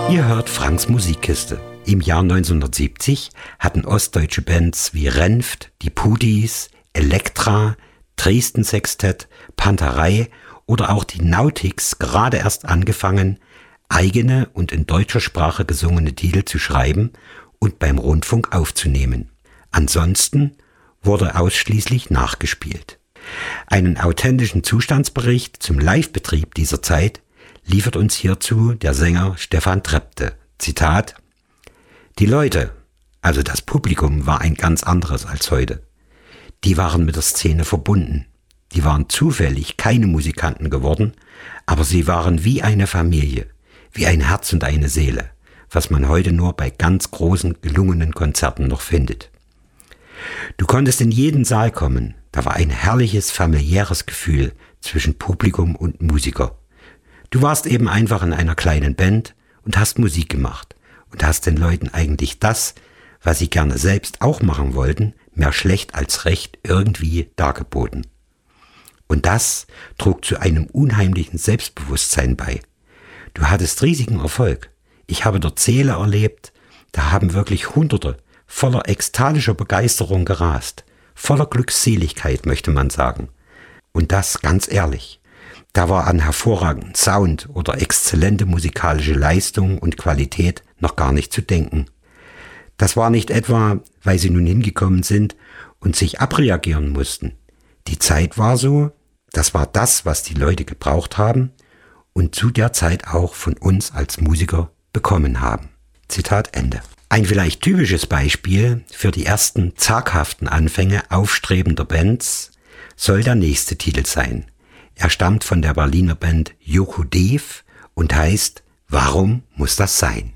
Ihr hört Franks Musikkiste. Im Jahr 1970 hatten ostdeutsche Bands wie Renft, die Pudis, Elektra, Dresden Sextett, Panterei oder auch die Nautics gerade erst angefangen, eigene und in deutscher Sprache gesungene Titel zu schreiben und beim Rundfunk aufzunehmen. Ansonsten wurde ausschließlich nachgespielt. Einen authentischen Zustandsbericht zum Livebetrieb dieser Zeit liefert uns hierzu der Sänger Stefan Trepte. Zitat: Die Leute, also das Publikum, war ein ganz anderes als heute. Die waren mit der Szene verbunden. Die waren zufällig keine Musikanten geworden, aber sie waren wie eine Familie, wie ein Herz und eine Seele, was man heute nur bei ganz großen, gelungenen Konzerten noch findet. Du konntest in jeden Saal kommen, da war ein herrliches, familiäres Gefühl zwischen Publikum und Musiker. Du warst eben einfach in einer kleinen Band und hast Musik gemacht und hast den Leuten eigentlich das, was sie gerne selbst auch machen wollten, mehr schlecht als recht irgendwie dargeboten. Und das trug zu einem unheimlichen Selbstbewusstsein bei. Du hattest riesigen Erfolg. Ich habe dort Säle erlebt, da haben wirklich Hunderte voller ekstatischer Begeisterung gerast, voller Glückseligkeit, möchte man sagen. Und das ganz ehrlich. Da war an hervorragenden Sound oder exzellente musikalische Leistung und Qualität noch gar nicht zu denken. Das war nicht etwa, weil sie nun hingekommen sind und sich abreagieren mussten. Die Zeit war so, das war das, was die Leute gebraucht haben und zu der Zeit auch von uns als Musiker bekommen haben. Zitat Ende. Ein vielleicht typisches Beispiel für die ersten zaghaften Anfänge aufstrebender Bands soll der nächste Titel sein. Er stammt von der Berliner Band Yoku Dev und heißt Warum muss das sein?